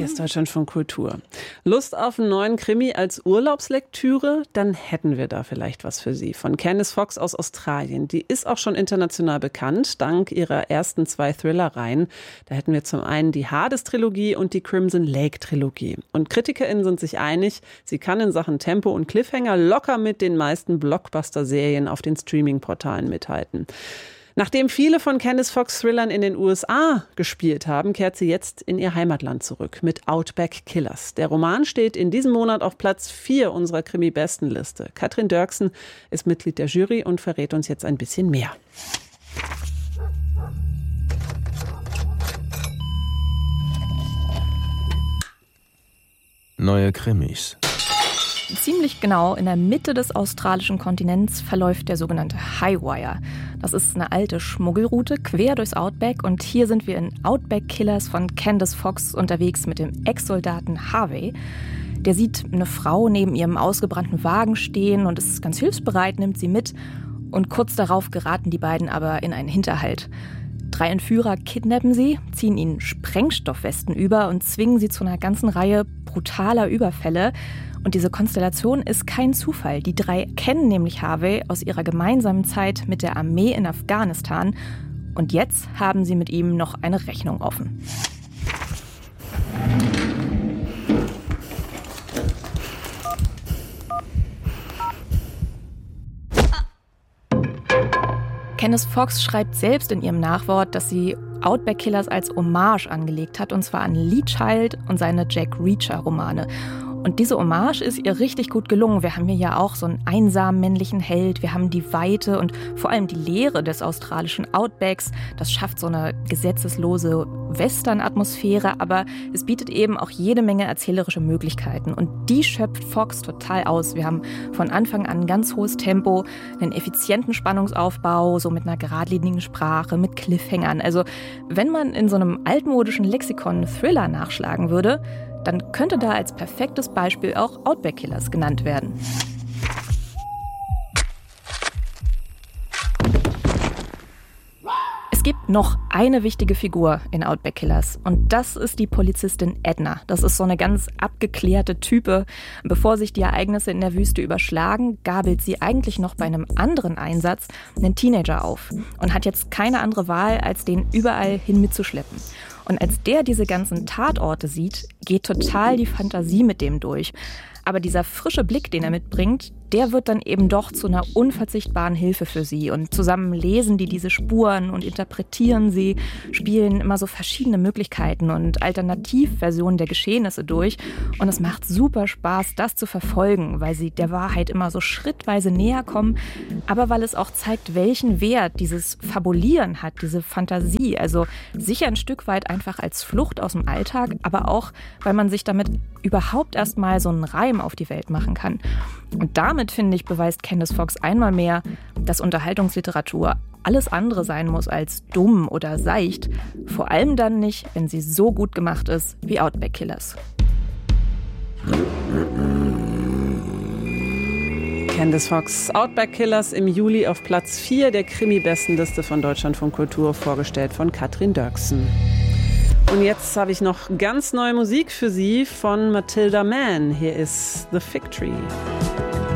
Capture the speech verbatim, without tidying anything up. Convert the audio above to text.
ist Deutschlandfunk Kultur. Lust auf einen neuen Krimi als Urlaubslektüre? Dann hätten wir da vielleicht was für Sie. Von Candice Fox aus Australien. Die ist auch schon international bekannt, dank ihrer ersten zwei Thriller-Reihen. Da hätten wir zum einen die Hades-Trilogie und die Crimson Lake-Trilogie. Und KritikerInnen sind sich einig, sie kann in Sachen Tempo und Cliffhanger locker mit den meisten Blockbuster-Serien auf den Streaming-Portalen mithalten. Nachdem viele von Candice Fox Thrillern in den U S A gespielt haben, kehrt sie jetzt in ihr Heimatland zurück mit Outback Killers. Der Roman steht in diesem Monat auf Platz vier unserer Krimi-Bestenliste. Katrin Dörksen ist Mitglied der Jury und verrät uns jetzt ein bisschen mehr. Neue Krimis. Ziemlich genau in der Mitte des australischen Kontinents verläuft der sogenannte Highwire. Das ist eine alte Schmuggelroute quer durchs Outback und hier sind wir in Outback Killers von Candice Fox unterwegs mit dem Ex-Soldaten Harvey. Der sieht eine Frau neben ihrem ausgebrannten Wagen stehen und ist ganz hilfsbereit, nimmt sie mit und kurz darauf geraten die beiden aber in einen Hinterhalt. Drei Entführer kidnappen sie, ziehen ihnen Sprengstoffwesten über und zwingen sie zu einer ganzen Reihe brutaler Überfälle. Und diese Konstellation ist kein Zufall. Die drei kennen nämlich Harvey aus ihrer gemeinsamen Zeit mit der Armee in Afghanistan. Und jetzt haben sie mit ihm noch eine Rechnung offen. Candice Fox schreibt selbst in ihrem Nachwort, dass sie Outback Killers als Hommage angelegt hat, und zwar an Lee Child und seine Jack Reacher-Romane. Und diese Hommage ist ihr richtig gut gelungen. Wir haben hier ja auch so einen einsamen männlichen Held. Wir haben die Weite und vor allem die Leere des australischen Outbacks. Das schafft so eine gesetzeslose Western-Atmosphäre, aber es bietet eben auch jede Menge erzählerische Möglichkeiten. Und die schöpft Fox total aus. Wir haben von Anfang an ein ganz hohes Tempo, einen effizienten Spannungsaufbau, so mit einer geradlinigen Sprache, mit Cliffhangern. Also wenn man in so einem altmodischen Lexikon Thriller nachschlagen würde, dann könnte da als perfektes Beispiel auch Outback Killers genannt werden. Es gibt noch eine wichtige Figur in Outback Killers und das ist die Polizistin Edna. Das ist so eine ganz abgeklärte Type. Bevor sich die Ereignisse in der Wüste überschlagen, gabelt sie eigentlich noch bei einem anderen Einsatz einen Teenager auf und hat jetzt keine andere Wahl, als den überall hin mitzuschleppen. Und als der diese ganzen Tatorte sieht, geht total die Fantasie mit dem durch. Aber dieser frische Blick, den er mitbringt, der wird dann eben doch zu einer unverzichtbaren Hilfe für sie. Und zusammen lesen die diese Spuren und interpretieren sie, spielen immer so verschiedene Möglichkeiten und Alternativversionen der Geschehnisse durch. Und es macht super Spaß, das zu verfolgen, weil sie der Wahrheit immer so schrittweise näher kommen. Aber weil es auch zeigt, welchen Wert dieses Fabulieren hat, diese Fantasie. Also sicher ein Stück weit einfach als Flucht aus dem Alltag, aber auch, weil man sich damit überhaupt erst mal so einen Reim auf die Welt machen kann. Und damit, finde ich, beweist Candice Fox einmal mehr, dass Unterhaltungsliteratur alles andere sein muss als dumm oder seicht. Vor allem dann nicht, wenn sie so gut gemacht ist wie Outback Killers. Candice Fox, Outback Killers im Juli auf Platz vier der Krimi-Bestenliste von Deutschlandfunk Kultur, vorgestellt von Katrin Dörksen. Und jetzt habe ich noch ganz neue Musik für Sie von Matilda Mann. Hier ist The Fig Tree.